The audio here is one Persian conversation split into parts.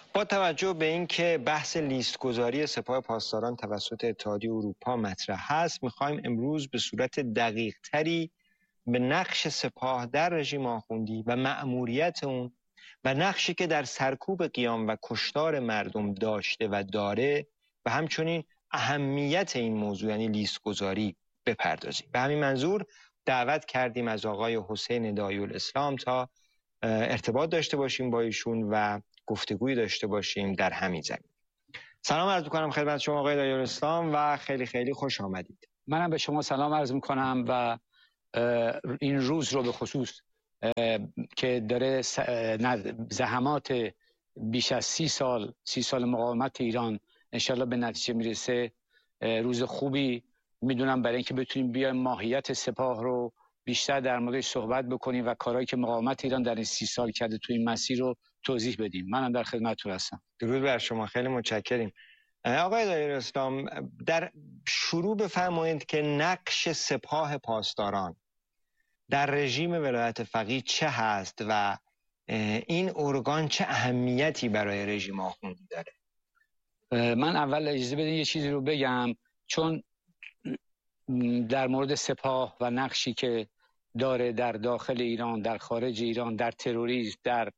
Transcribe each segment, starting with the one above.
با توجه به اینکه بحث لیست‌گذاری سپاه پاسداران توسط اتحادیه اروپا مطرح هست، می‌خوایم امروز به صورت دقیق‌تری به نقش سپاه در رژیم آخوندی و مأموریت اون و نقشی که در سرکوب قیام و کشتار مردم داشته و داره و همچنین اهمیت این موضوع یعنی لیست‌گذاری بپردازیم. به همین منظور دعوت کردیم از آقای حسین داعی‌الاسلام تا ارتباط داشته باشیم با ایشون و گفتگوی داشته باشیم در همین زمینه. سلام عرض می‌کنم خدمت شما آقای داعی‌الاسلام و خیلی خیلی خوش آمدید. منم به شما سلام عرض می‌کنم و این روز رو به خصوص که داره زحمات بیش از 30 سال مقاومت ایران انشالله به نتیجه میرسه، روز خوبی میدونم برای اینکه بتونیم بیایم ماهیت سپاه رو بیشتر در موردش صحبت بکنیم و کارهایی که مقاومت ایران در این 30 سال کرده تو این مسیر رو توضیح بدیم. منم در خدمتتون هستم. درود بر شما، خیلی متشکریم. آقای داعی‌الاسلام، در شروع بفرمایید که نقش سپاه پاسداران در رژیم ولایت فقیه چه هست و این ارگان چه اهمیتی برای رژیم آخوندی داره؟ من اول اجازه بدین یه چیزی رو بگم، چون در مورد سپاه و نقشی که داره در داخل ایران، در خارج ایران، در تروریسم، در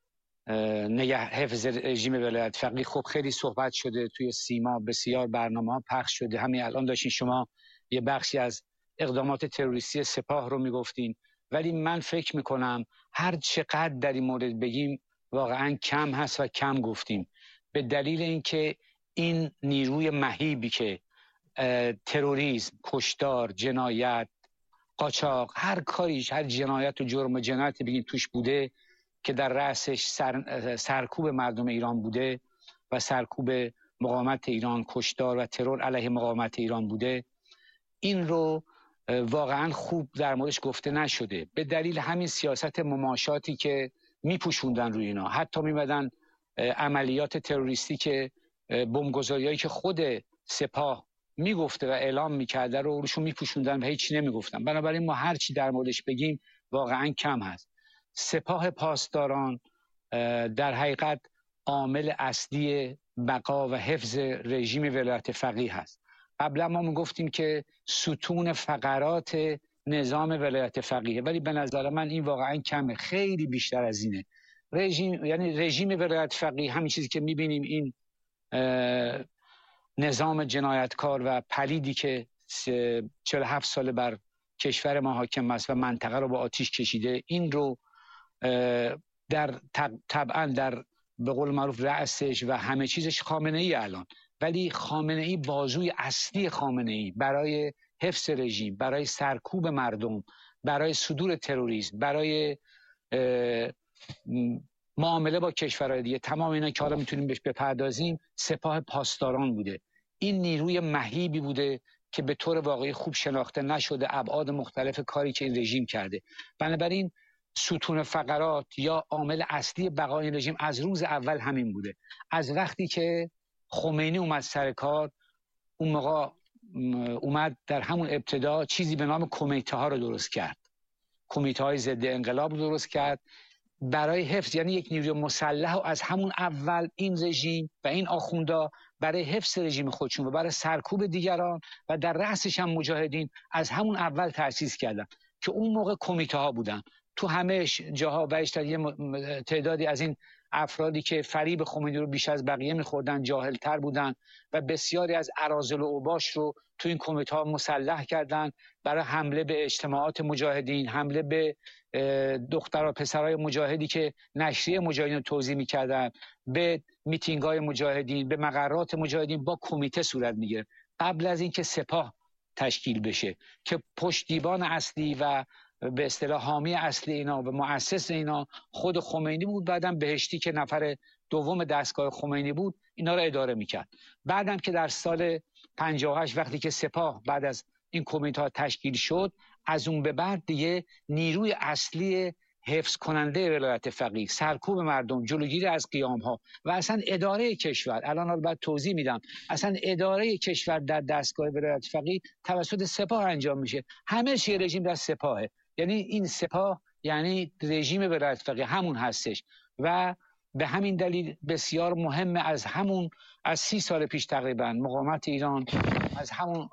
حفظ رژیم ولایت فقیه خب خیلی صحبت شده توی سیما، بسیار برنامه‌ها پخش شده. همین الان داشتین شما یه بخشی از اقدامات تروریستی سپاه رو میگفتین، ولی من فکر میکنم هر چقدر در این مورد بگیم واقعا کم هست و کم گفتیم، به دلیل اینکه این نیروی مهیبی که تروریسم، کشتار، جنایت، قاچاق، هر کاریش، هر جنایت و جرم و جنایتی بگیم توش بوده که در رأسش سرکوب مردم ایران بوده و سرکوب مقاومت ایران، کشتار و ترور علیه مقاومت ایران بوده، این رو واقعا خوب در موردش گفته نشده به دلیل همین سیاست مماشاتی که میپوشوندن روی اینا. حتی میمدن عملیات تروریستی که بمبگذاریایی که خود سپاه میگفته و اعلام میکرده رو روشون میپوشوندن و هیچی نمیگفتن. بنابراین ما هر چی در موردش بگیم واقعا کم هست. سپاه پاسداران در حقیقت عامل اصلی بقا و حفظ رژیم ولایت فقیه هست. قبلا ما میگفتیم که ستون فقرات نظام ولایت فقیه، ولی به نظر من این واقعا کمه، خیلی بیشتر از اینه. رژیم ولایت فقیه، همین چیزی که میبینیم، این نظام جنایتکار و پلیدی که 47 ساله بر کشور ما حاکم است و منطقه رو با آتیش کشیده، این رو طبعا در به قول معروف رأسش و همه چیزش خامنه ای الان، ولی خامنه ای بازوی اصلی خامنه ای برای حفظ رژیم، برای سرکوب مردم، برای صدور تروریسم، برای معامله با کشورهای دیگه، تمام اینا که حالا میتونیم بهش بپردازیم، سپاه پاسداران بوده. این نیروی مهیبی بوده که به طور واقعی خوب شناخته نشده ابعاد مختلف کاری که این رژیم کرده. بنابراین ستون فقرات یا عامل اصلی بقای این رژیم از روز اول همین بوده. از وقتی که خمینی اومد سر کار، اون موقع اومد در همون ابتدا چیزی به نام کمیته ها رو درست کرد، کمیته های ضد انقلاب رو درست کرد برای حفظ، یعنی یک نیروی مسلح و از همون اول این رژیم و این آخوندا برای حفظ رژیم خودشون و برای سرکوب دیگران و در رأسش هم مجاهدین از همون اول تأسیس کردن که اون موقع کمیته ها بودن. تو همه جاها بیشتر یه تعدادی از این افرادی که فریب خمینی رو بیش از بقیه میخوردن جاهلتر بودن و بسیاری از اراذل و اوباش رو تو این کمیته ها مسلح کردن برای حمله به اجتماعات مجاهدین، حمله به دختر و پسرای مجاهدی که نشریه مجاهدین رو توزیع میکردن، به میتینگ های مجاهدین، به مقرات مجاهدین با کمیته صورت میگیره قبل از اینکه سپاه تشکیل بشه که پشتیبان اصلی و به اصطلاح حامی اصلی اینا و مؤسس اینا خود خمینی بود. بعدم بهشتی که نفر دوم دستگاه خمینی بود اینا رو اداره میکرد. بعدم که در سال 58 وقتی که سپاه بعد از این کمیته ها تشکیل شد، از اون به بعد دیگه نیروی اصلی حفظ کننده ولایت فقیه، سرکوب مردم، جلوگیری از قیام ها و اصلا اداره کشور، الان البته توضیح میدم، اصلا اداره کشور در دستگاه ولایت فقیه توسط سپاه انجام میشه. همه چی رژیم در سپاهه، یعنی این سپاه یعنی رژیم ولایت فقیه همون هستش و به همین دلیل بسیار مهمه از 30 سال پیش تقریبا مقاومت ایران از همون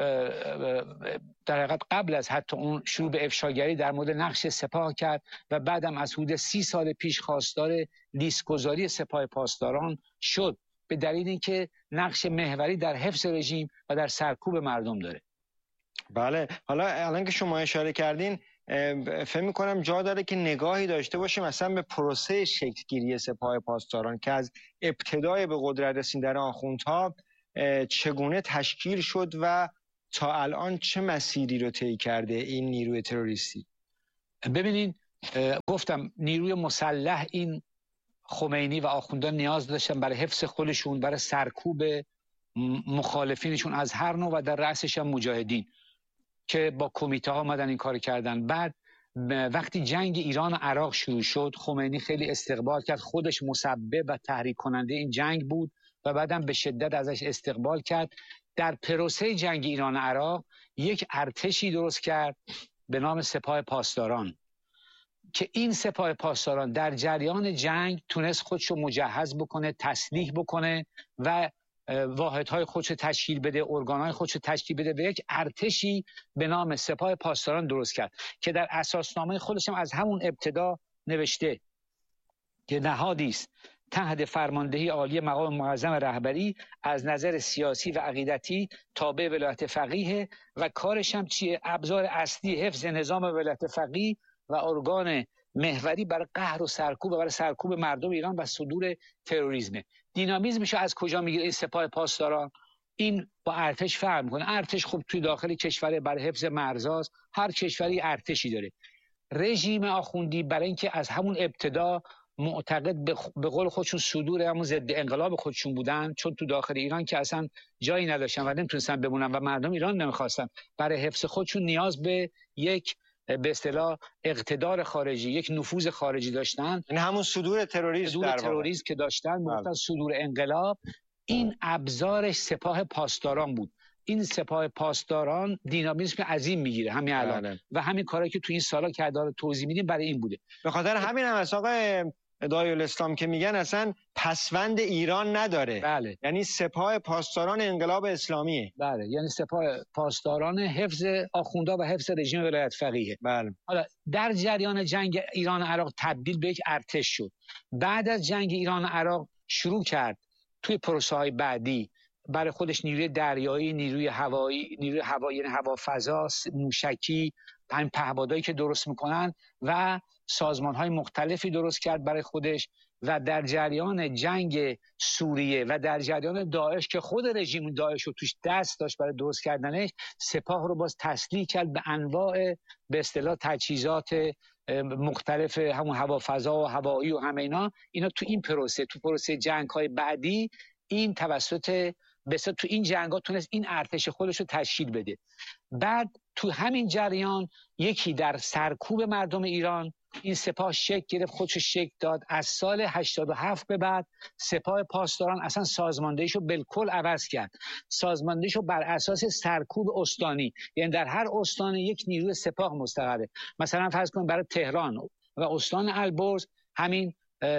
در حقیقت قبل از حتی اون شروع به افشاگری در مورد نقش سپاه کرد و بعدم از حدود 30 سال پیش خواستار لیست‌گذاری سپاه پاسداران شد، به دلیل اینکه نقش محوری در حفظ رژیم و در سرکوب مردم داره. بله، حالا الان که شما اشاره کردین فکر می‌کنم جا داره که نگاهی داشته باشیم مثلا به پروسه شکل‌گیری سپاه پاسداران که از ابتدای به قدرت رسیدن آخوندها چگونه تشکیل شد و تا الان چه مسیری رو طی کرده این نیروی تروریستی. ببینین، گفتم نیروی مسلح این خمینی و آخوندان نیاز داشتن برای حفظ خودشون، برای سرکوب مخالفینشون از هر نوع و در رأسش هم مجاهدین که با کمیته ها آمدن این کار کردن. بعد وقتی جنگ ایران و عراق شروع شد، خمینی خیلی استقبال کرد، خودش مسبب و تحریک کننده این جنگ بود و بعدم به شدت ازش استقبال کرد. در پروسه جنگ ایران و عراق یک ارتشی درست کرد به نام سپاه پاسداران که این سپاه پاسداران در جریان جنگ تونست خودشو مجهز بکنه، تسلیح بکنه و واحدهای خودشو تشکیل بده، ارگانهای خودشو تشکیل بده و یک ارتشی به نام سپاه پاسداران درست کرد که در اساسنامه خودش هم از همون ابتدا نوشته که نهادی است تحت فرماندهی عالی مقام معظم رهبری از نظر سیاسی و عقیدتی تابع ولایت فقیه و کارش هم چیه؟ ابزار اصلی حفظ نظام ولایت فقیه و ارگان محوری برای قهر و سرکوب و برای سرکوب مردم ایران و صدور تروریسم. دینامیزمش از کجا میگیره این سپاه پاسداران؟ این با ارتش فرق میکنه. ارتش خب توی داخل کشور برای حفظ مرزاست، هر کشوری ارتشی داره. رژیم آخوندی برای اینکه از همون ابتدا معتقد به قول خودشون صدور همون ضد انقلاب خودشون بودن، چون تو داخل ایران که اصلا جایی نداشتن و نمیتونستن بمونن و مردم ایران نمیخواستن، برای حفظ خودشون نیاز به یک به اصطلاح اقتدار خارجی، یک نفوذ خارجی داشتن. این همون صدور تروریسم که داشتن، گفتن صدور انقلاب. این ابزارش سپاه پاسداران بود. این سپاه پاسداران دینامیسم عظیم میگیره همین الان و همین کاری که تو این سالا کرده رو توضیح میدیم برای این بوده. به خاطر همین هم از آقای دایالاسلام که میگن اصلا پسوند ایران نداره. بله. یعنی سپاه پاسداران انقلاب اسلامیه. بله، یعنی سپاه پاسداران حفظ آخوندا و حفظ رژیم ولایت فقیه. بله. حالا در جریان جنگ ایران و عراق تبدیل به یک ارتش شد. بعد از جنگ ایران و عراق شروع کرد توی پروسه‌های بعدی برای خودش نیروی دریایی، نیروی هوایی، یعنی هوافضا، موشکی، همین پهپادایی که درست میکنن و سازمان‌های مختلفی درست کرد برای خودش. و در جریان جنگ سوریه و در جریان داعش که خود رژیم داعش رو توش دست داشت برای درست کردنش، سپاه رو باز تسلیح کرد به انواع به اصطلاح تجهیزات مختلف، همون هوافضا و هوایی و همه اینا تو این پروسه جنگ‌های بعدی این توسط بسیار تو این جنگ‌ها تونست این ارتش خودش رو تشکیل بده. بعد تو همین جریان یکی در سرکوب مردم ایران این سپاه شکل گرفت، خودشو شکل داد. از سال 87 به بعد سپاه پاسداران اصلا سازماندهیشو بالکل عوض کرد. سازماندهیشو بر اساس سرکوب استانی، یعنی در هر استان یک نیروی سپاه مستقره. مثلا فرض کن برای تهران و استان البرز همین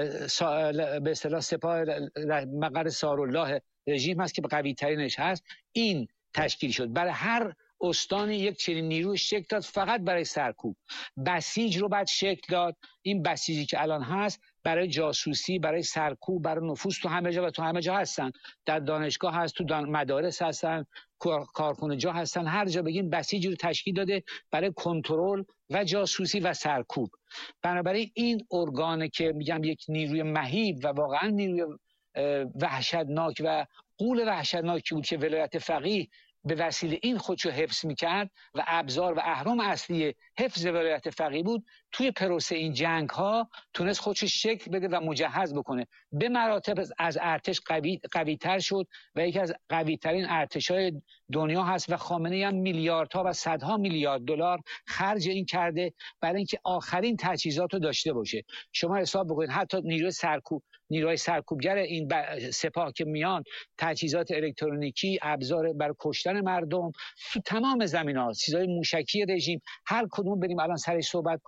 به اصطلاح سپاه مقر سارالله رژیم هست که قوی ترینش هست، این تشکیل شد. برای هر استان یک چنین نیروی شکل داد فقط برای سرکوب. بسیج رو بعد شکل داد. این بسیجی که الان هست برای جاسوسی، برای سرکوب، برای نفوذ تو همه جا و تو همه جا هستن. در دانشگاه هست، تو مدارس هستن، کارخونه جا هستن، هر جا بگیم بسیجی رو تشکیل داده برای کنترل و جاسوسی و سرکوب. بنابراین این ارگانه که میگم یک نیروی مهیب و واقعا نیروی وحشتناک و غول وحشتناکی بود که ولایت فقیه به وسیله این خودشو حفظ میکرد و ابزار و اهرم اصلی حفظ ولایت فقیه بود. توی پروسه این جنگ ها تونست خودشو شکل بده و مجهز بکنه. به مراتب از ارتش قوی تر شد و یکی از قوی ترین ارتش های دنیا هست و خامنه‌ای هم میلیاردها و صدها میلیارد دلار خرج این کرده برای اینکه آخرین تجهیزات رو داشته باشه. شما حساب بکنید حتی نیروی سرکوبگر این سپاه که میان، تجهیزات الکترونیکی، ابزار برای کشتن مردم تو تمام زمینه‌ها، چیزای موشکی رژیم، هر کدوم بریم الان سرش صحبت کنیم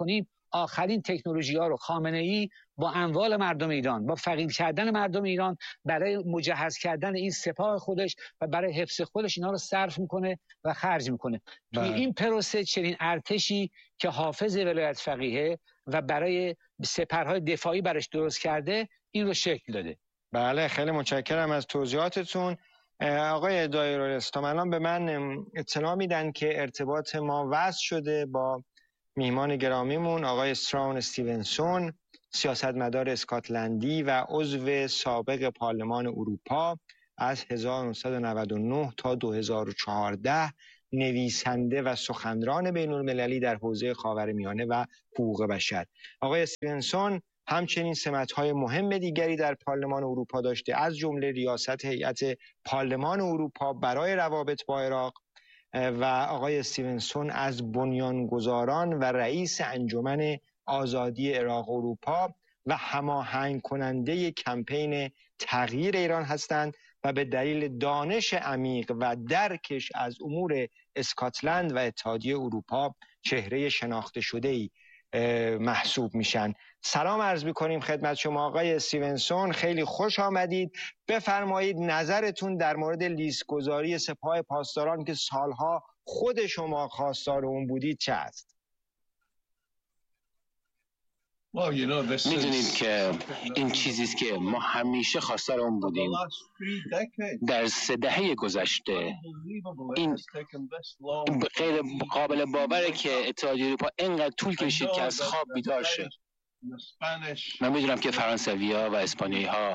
آخرین تکنولوژی ها رو خامنه‌ای با اموال مردم ایران، با فقیر کردن مردم ایران برای مجهز کردن این سپاه خودش و برای حفظ خودش اینا رو صرف میکنه و خرج میکنه. توی این پروسه چنین ارتشی که حافظ ولایت فقیهه و برای سپرهای دفاعی برش درست کرده این رو شکل داده. بله، خیلی متشکرم از توضیحاتتون. آقای دایرالاسلام، الان به من اطلاع میدن که ارتباط ما وصل شده با میهمان گرامیمون آقای استراون استیونسون، سیاستمدار اسکاتلندی و عضو سابق پارلمان اروپا از 1999 تا 2014، نویسنده و سخنران بین‌المللی در حوزه خاورمیانه و حقوق بشر. آقای استیونسون همچنین سمت‌های مهم دیگری در پارلمان اروپا داشته، از جمله ریاست هیئت پارلمان اروپا برای روابط با عراق و آقای استیونسون از بنیانگذاران و رئیس انجمن آزادی عراق اروپا و هماهنگ کننده کمپین تغییر ایران هستند و به دلیل دانش عمیق و درکش از امور اسکاتلند و اتحادیه اروپا چهره شناخته شده‌ای محسوب میشن. سلام عرض می‌کنیم خدمت شما آقای استیونسون، خیلی خوش آمدید. بفرمایید نظرتون در مورد لیست‌گذاری سپاه پاسداران که سالها خود شما خواستار اون بودید چه است؟ میدونید که این چیزی است که ما همیشه خواستار اون بودیم. در 3 دهه گذشته این غیر قابل باوره که اتحادیه اروپا اینقدر طول کشید که از خواب بیدار شه. من میدونم که فرانسوی‌ها و اسپانیایی‌ها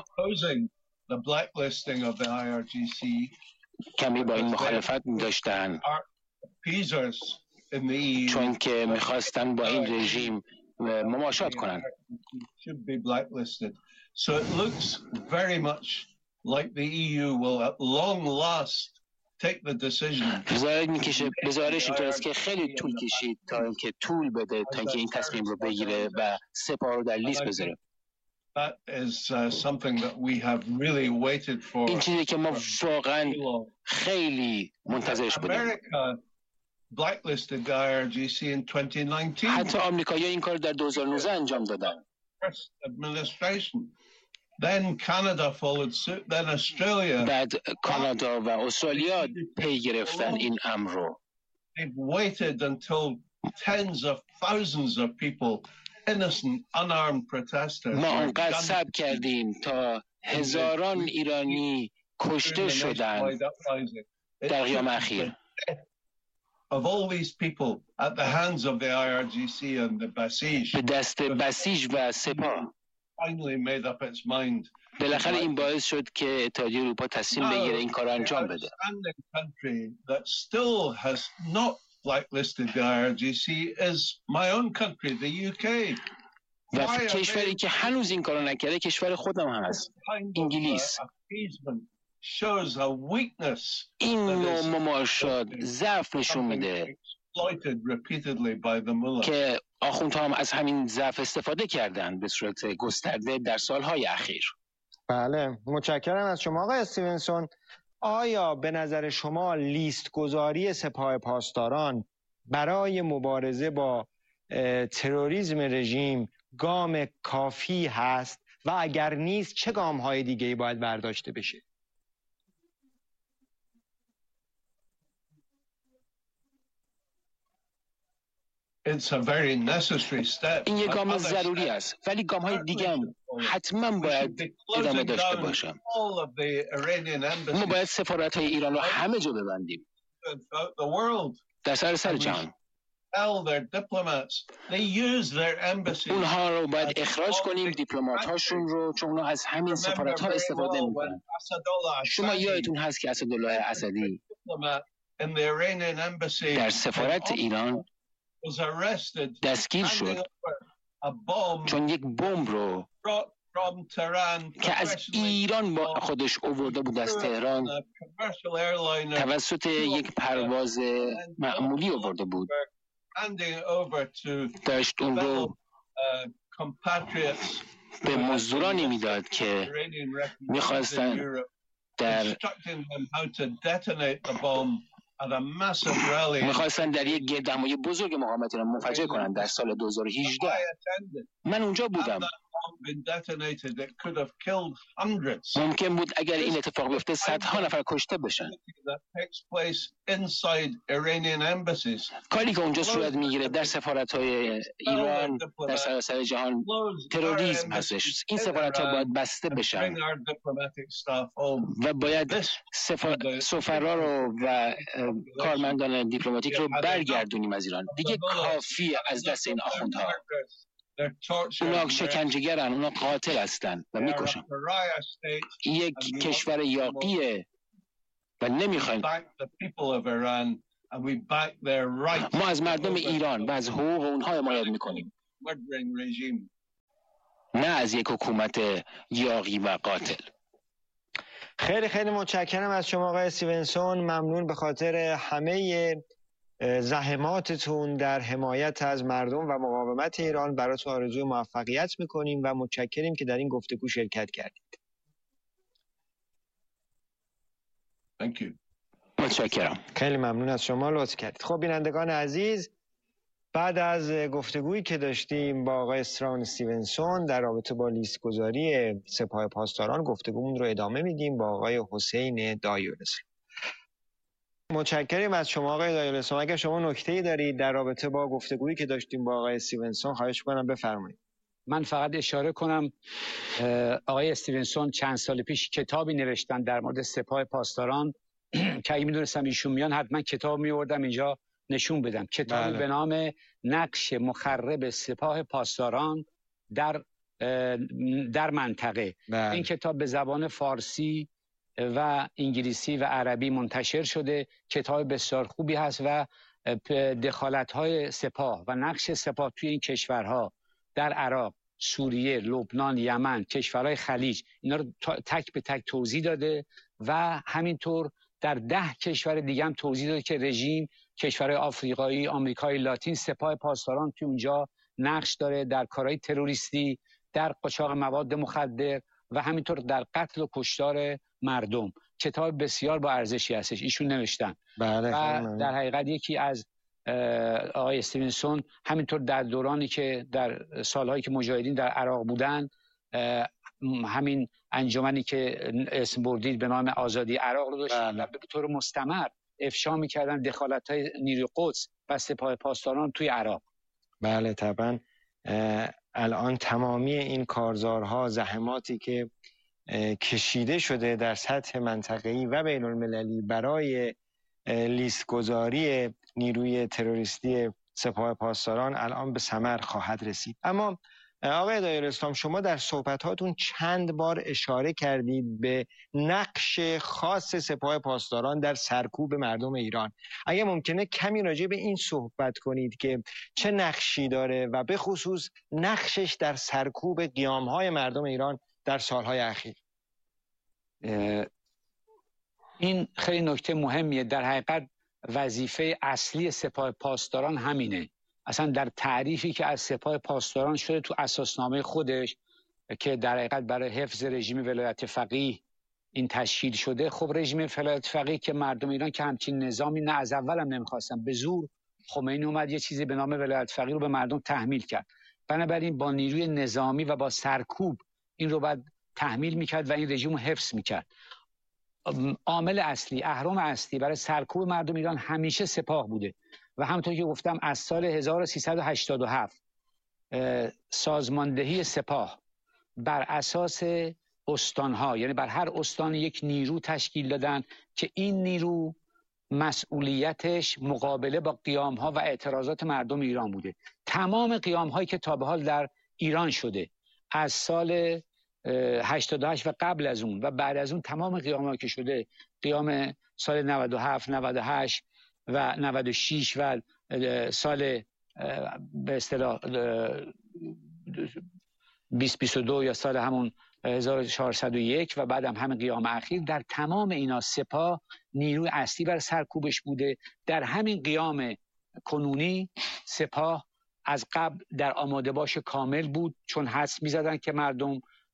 کمی با این مخالفت داشتن، چون که میخواستن با این رژیم مماشات کنن. So it looks very much like the EU will at long last take the decision. بذارش اینطور است که خیلی طول کشید تا اینکه طول بده تا اینکه این تصمیم رو بگیره و سپاه رو در لیست بذاره. That is something that we have really waited for. این چیزی که ما واقعا خیلی منتظرش بودیم. Blacklisted the IRGC in 2019. حتی آمریکایی‌ها این کار در 2019 انجام دادن. Then Canada followed suit, then Australia. بعد کانادا و استرالیا پی گرفتن این امر رو. They've waited until tens of thousands of people, innocent, unarmed protesters. ما انقدر صبر کردیم تا هزاران ایرانی کشته شدند در قیام اخیر. Of all these people at the hands of the IRGC and the Basij. به دست بسیج و سپاه. Finally made up its mind. بالاخره این باعث شد که اتحادیه اروپا تصمیم بگیره این کار انجام بده. The country that still has not blacklisted the IRGC is my own country, the UK. و کشوری که هنوز این کارو نکرده کشور خودم هم هست، انگلیس. این نوع مماشات ضعف نشون میده که آخوندها هم از همین ضعف استفاده کردن به صورت گسترده در سالهای اخیر. بله، متشکرم از شما آقای استیونسون. آیا به نظر شما لیست گذاری سپاه پاسداران برای مبارزه با تروریسم رژیم گام کافی هست و اگر نیست چه گام‌های دیگه‌ای باید برداشته بشه؟ این یک گام ضروری است، ولی گام‌های دیگه هم حتما باید ادامه داشته باشن. ما باید سفارت‌های ایران رو همه جا ببندیم، در سراسر جهان. اونها رو باید اخراج کنیم، دیپلمات‌هاشون رو، چون اونها از همین سفارت‌ها استفاده می‌کنن. شما یادتون هست که اسدالله اسدی در سفارت ایران دستگیر شد چون یک بمب رو که از ایران با خودش آورده بود از تهران توسط یک پرواز معمولی آورده بود، داشت اون رو به مزدورانی میداد که میخواستن در at a massive rally. میخواستن در یک گردهمایی بزرگ مقاومت ایران منفجر کنند در سال 2018. من اونجا بودم. ممکن بود اگر این اتفاق بیفته صدها نفر کشته بشن. کاری که اونجا صورت میگیره در سفارت‌های ایران در سراسر جهان تروریسم هستش. این سفارت‌ها باید بسته بشن و باید سفرا رو و کارمندان دیپلماتیک رو برگردونیم از ایران. دیگه کافیه از دست این آخوندها. اونا شکنجهگرن، اونا قاتل هستن و میکشن. یک کشور یاغیه و نمیخوایم. ما از مردم ایران و از حقوق اونها حمایت میکنیم، نه از یک حکومت یاغی و قاتل. خیلی خیلی متشکرم از شما آقای استیونسون. ممنون به خاطر همه زحماتتون در حمایت از مردم و مقاومت ایران. براتون آرزوی موفقیت میکنیم و متشکریم که در این گفتگو شرکت کردید. Thank you. متشکرم. خیلی ممنون از شما، لطف کردید. خب بینندگان عزیز، بعد از گفتگویی که داشتیم با آقای استران استیونسون در رابطه با لیست گذاری سپاه پاسداران، گفتگومون رو ادامه میدیم با آقای حسین دایالاسلام. متشکرم از شما آقای دایالاسلام. اگر شما نکته‌ای دارید در رابطه با گفتگویی که داشتیم با آقای استیونسون، خواهش کنم بفرمایید. من فقط اشاره کنم آقای استیونسون چند سال پیش کتابی نوشتن در مورد سپاه پاسداران که اگه میدونستم ایشون میان حتما کتاب میوردم اینجا نشون بدم. کتابی به نام نقش مخرب سپاه پاسداران در منطقه. این کتاب به زبان فارسی و انگلیسی و عربی منتشر شده. کتاب بسیار خوبی هست و دخالت‌های سپاه و نقش سپاه توی این کشورها در عراق، سوریه، لبنان، یمن، کشورهای خلیج، اینا رو تک به تک توضیح داده و همینطور در 10 کشور دیگه هم توضیح داده که رژیم، کشورهای آفریقایی، آمریکای لاتین، سپاه پاسداران توی اونجا نقش داره در کارهای تروریستی، در قاچاق مواد مخدر و همینطور در قتل و کشتار مردم. کتاب بسیار با ارزشی هستش، ایشون نوشتن. و در حقیقت یکی از آقای استیونسون همینطور در دورانی که در سالهایی که مجاهدین در عراق بودن، همین انجمنی که اسم بردید به نام آزادی عراق رو داشتن و به طور مستمر افشا می‌کردن دخالت‌های نیروی قدس و سپاه پاسداران توی عراق. بله طبعا. الان تمامی این کارزارها، زحماتی که کشیده شده در سطح منطقه‌ای و بین‌المللی برای لیست گذاری نیروی تروریستی سپاه پاسداران الان به ثمر خواهد رسید. اما آقای دایالاسلام، شما در صحبتاتون چند بار اشاره کردید به نقش خاص سپاه پاسداران در سرکوب مردم ایران. اگه ممکنه کمی راجع به این صحبت کنید که چه نقشی داره و به خصوص نقشش در سرکوب قیام‌های مردم ایران در سالهای اخیر. این خیلی نکته مهمیه. در حقیقت وظیفه اصلی سپاه پاسداران همینه. اصلا در تعریفی که از سپاه پاسداران شده تو اساسنامه خودش که در حقیقت برای حفظ رژیم ولایت فقیه این تشکیل شده، خب رژیم ولایت فقیه که مردم ایران که همچین نظامی نه از اول هم نمیخواستن، به زور خمینی اومد یه چیزی به نام ولایت فقیه رو به مردم تحمیل کرد. بنابراین با نیروی نظامی و با سرکوب این رو بعد تحمیل میکرد و این رژیم رو حفظ میکرد. عامل اصلی، اهرم اصلی برای سرکوب مردم ایران همیشه سپاه بوده و همونطور که گفتم از سال 1387 سازماندهی سپاه بر اساس استانها، یعنی بر هر استان یک نیرو تشکیل دادن که این نیرو مسئولیتش مقابله با قیامها و اعتراضات مردم ایران بوده. تمام قیامهایی که تا به حال در ایران شده از سال 88 و قبل از اون و بعد از اون، تمام قیامهایی که شده، قیام سال 97 98 و 96 و سال به اصطلاح 2022 یا سال همون 1401 و بعد هم همین قیام اخیر، در تمام اینا سپاه نیروی اصلی بر سرکوبش بوده. در همین قیام کنونی سپاه از قبل در آماده باش کامل بود، چون حدس می‌زدن که مردم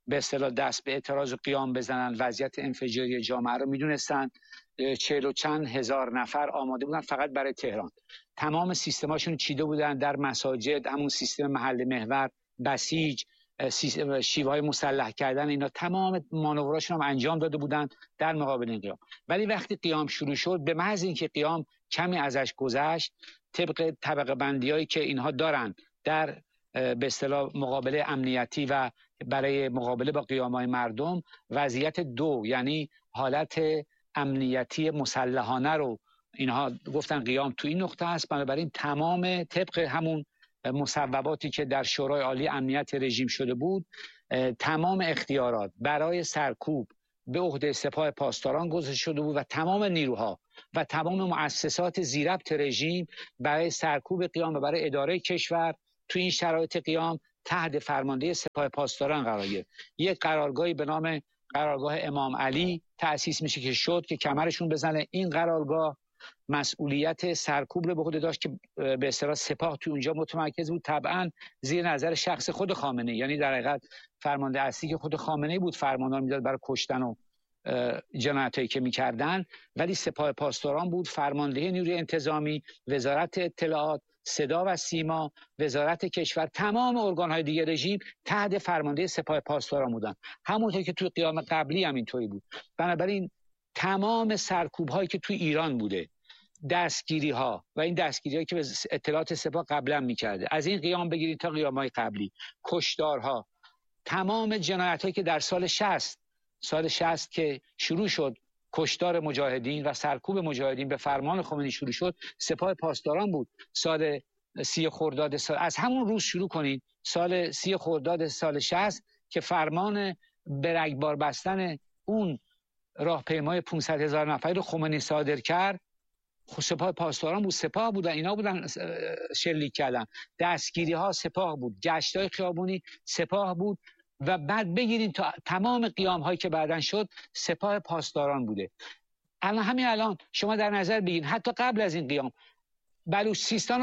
به اصطلاح دست به اعتراض و قیام بزنن، وضعیت انفجاری جامعه رو میدونستن. 40 و چند هزار نفر آماده بودن فقط برای تهران. تمام سیستماشون چیده بودن در مساجد، همون سیستم محل محور، بسیج، شیوه‌های مسلح کردن، اینا تمام مانوراشون هم انجام داده بودن در مقابل این قیام. ولی وقتی قیام شروع شد، به محض اینکه قیام کمی ازش گذشت، طبق طبقه بندی‌هایی که اینها دارن در به اصطلاح مقابله امنیتی و برای مقابله با قیام‌های مردم، وضعیت دو یعنی حالت امنیتی مسلحانه رو اینها گفتن قیام تو این نقطه است. بنابراین تمام طبق همون مصوباتی که در شورای عالی امنیت رژیم شده بود، تمام اختیارات برای سرکوب به عهده سپاه پاسداران گذاشته شده بود و تمام نیروها و تمام مؤسسات زیربط رژیم برای سرکوب قیام و برای اداره کشور تو این شرایط قیام تحت فرماندهی سپاه پاسداران قرار گرفت. یک قرارگاهی به نام قرارگاه امام علی تأسیس میشه که شد که کمرشون بزنه. این قرارگاه مسئولیت سرکوب رو به عهده داشت که به اصطلاح سپاه تو اونجا متمرکز بود، طبعا زیر نظر شخص خود خامنه‌ای. یعنی در حقیقت فرمانده اصلی که خود خامنه‌ای بود فرمان‌ها میداد برای کشتن و جنایتایی که میکردن، ولی سپاه پاسداران بود، فرمانده نیروی انتظامی، وزارت اطلاعات، صدا و سیما، وزارت کشور، تمام ارگان‌های دیگر رژیم تحت فرمانده سپاه پاسداران بودن، همونطور که توی قیام قبلی هم اینطوری بود. بنابراین تمام سرکوب‌هایی که توی ایران بوده، دستگیری‌ها و این دستگیری‌هایی که به اطلاعات سپاه قبلا می‌کرده، از این قیام بگیرید تا قیام‌های قبلی، کشتارها، تمام جنایت‌هایی که در سال 60 که شروع شد کشتار مجاهدین و سرکوب مجاهدین به فرمان خمینی شروع شد، سپاه پاسداران بود. سال 30 خرداد از همون روز شروع کنید، سال 30 خرداد سال 60 که فرمان به رگبار بستن اون راهپیمای 500,000 نفری رو خمینی صادر کرد، سپاه پاسداران بود، سپاه بودن، اینا بودن شلیک کردن. دستگیری ها سپاه بود، گشت های خیابونی سپاه بود و بعد بگیرین تا تمام قیام هایی که بعدن شد سپاه پاسداران بوده. همین الان شما در نظر بگیرین حتی قبل از این قیام سیستان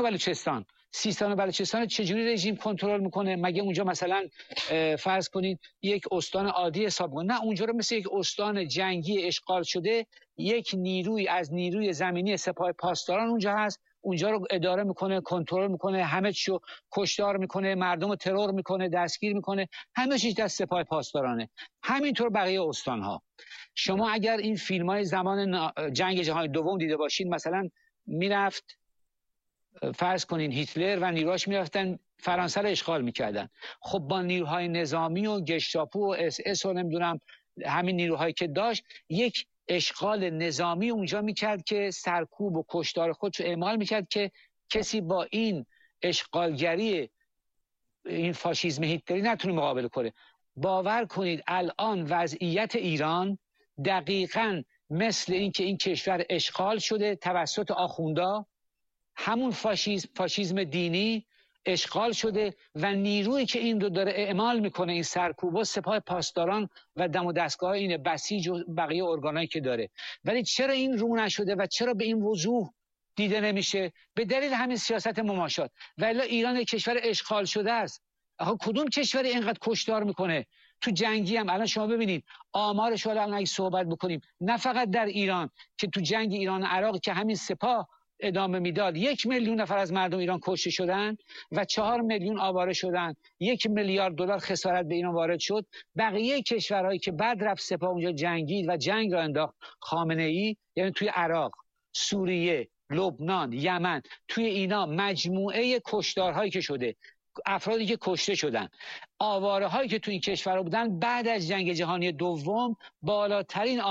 و بلوچستان چجوری رژیم کنترل میکنه؟ مگه اونجا مثلا فرض کنید یک استان عادی حساب کنه؟ نه، اونجا رو مثل یک استان جنگی اشغال شده، یک نیروی از نیروی زمینی سپاه پاسداران اونجا هست، اونجا رو اداره میکنه، کنترل میکنه، همه چیو کشتار میکنه، مردم رو ترور میکنه، دستگیر میکنه، همه چیز دست سپاه پاسدارانه. همینطور بقیه استانها. شما اگر این فیلم‌های زمان جنگ جهانی دوم دیده باشین، مثلا میرفت فرض کنین هیتلر و نیروهاش میرفتن فرانسه رو اشغال میکردن، خب با نیروهای نظامی و گشتاپو و اس اس و نمیدونم همین نیروهایی که داشت یک اشغال نظامی اونجا میکرد که سرکوب و کشتار خودشو اعمال میکرد که کسی با این اشغالگری این فاشیسم هیتلری نتونه مقابله کنه. باور کنید الان وضعیت ایران دقیقاً مثل این که این کشور اشغال شده توسط آخوندا، همون فاشیسم دینی اشغال شده و نیرویی که این رو داره اعمال میکنه، این سرکوبا، سپاه پاسداران و دم و دستگاه اینه، بسیج و بقیه ارگانایی که داره. ولی چرا این رو نشده و چرا به این وضوح دیده نمیشه؟ به دلیل همین سیاست مماشات. ولی ایران یک کشور اشغال شده است. آخه کدوم کشوری اینقدر کشتار میکنه؟ تو جنگی هم الان شما ببینید آمارش رو الان اگه صحبت بکنیم، نه فقط در ایران که تو جنگ ایران و عراق که همین سپاه ادامه میداد 1 میلیون نفر از مردم ایران کشته شدن و 4 میلیون آواره شدن، 1 میلیارد دلار خسارت به ایران وارد شد. بقیه کشورهایی که بعد رفت سپاه اونجا جنگید و جنگ را انداخت خامنه‌ای، یعنی توی عراق، سوریه، لبنان، یمن، توی اینا مجموعه کشتارهایی که شده، افرادی که کشته شدن، آواره هایی که توی این کشورها بودن بعد از جنگ جهانی دوم بالاترین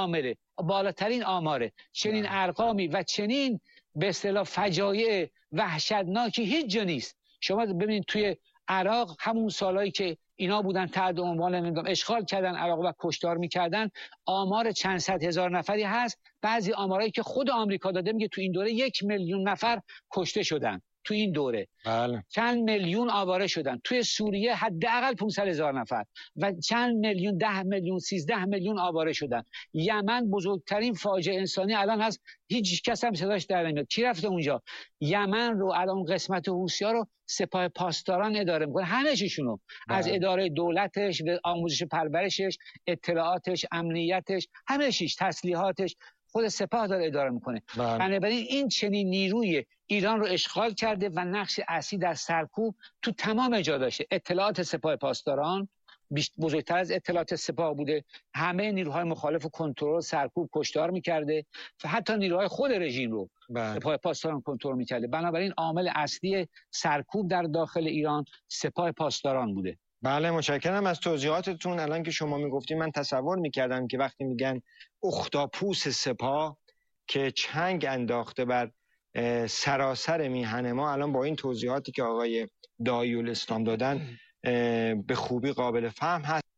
آماره. چنین ارقامی و چنین به اصطلاح فجایع وحشتناکی هیچ جا نیست. شما ببینید توی عراق همون سالایی که اینا بودن تحت عنوان نمیدونم اشغال کردن عراق و کشتار میکردن، آمار چند صد هزار نفری هست. بعضی آمارایی که خود آمریکا داده میگه تو این دوره 1 میلیون نفر کشته شدن. تو این دوره. بله. چند میلیون آواره شدن. توی سوریه حداقل 500,000 نفر و چند میلیون، 10 میلیون، 13 میلیون آواره شدن. یمن بزرگترین فاجعه انسانی الان هست، هیچ کس هم صداش در نمیاد. کی رفته اونجا؟ یمن رو الان قسمت حوثی‌ها رو سپاه پاسداران اداره میکنه، همه چیشونو، از اداره دولتش، آموزش پرورشش، اطلاعاتش، امنیتش، همه چیز، تسلیحاتش، خود سپاه داره اداره میکنه. بنابراین این چنین نیروی ایران رو اشغال کرده و نقش اصلی در سرکوب تو تمام جا داشته. اطلاعات سپاه پاسداران بزرگتر از اطلاعات سپاه بوده، همه نیروهای مخالف و کنترل، سرکوب، کشتار میکرده و حتی نیروهای خود رژیم رو سپاه پاسداران کنترل میکرده. بنابراین عامل اصلی سرکوب در داخل ایران سپاه پاسداران بوده. بله، متشکرم از توضیحاتتون. الان که شما میگفتین من تصور میکردم که وقتی میگن اختاپوس سپاه که چنگ انداخته بر سراسر میهن ما، الان با این توضیحاتی که آقای داعی‌الاسلام دادن به خوبی قابل فهم هست.